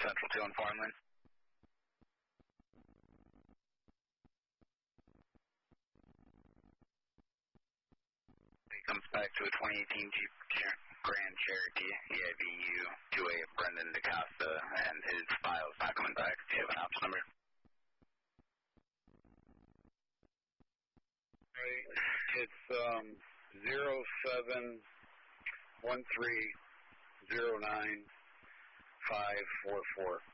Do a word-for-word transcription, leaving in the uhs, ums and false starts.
Central two on Farmland. He comes back to a twenty eighteen Jeep Grand Cherokee, E I V U two eight Brendan DaCosta, and his file's not coming back. Do you have an ops number? Right. It's um zero seven one three zero nine five four four.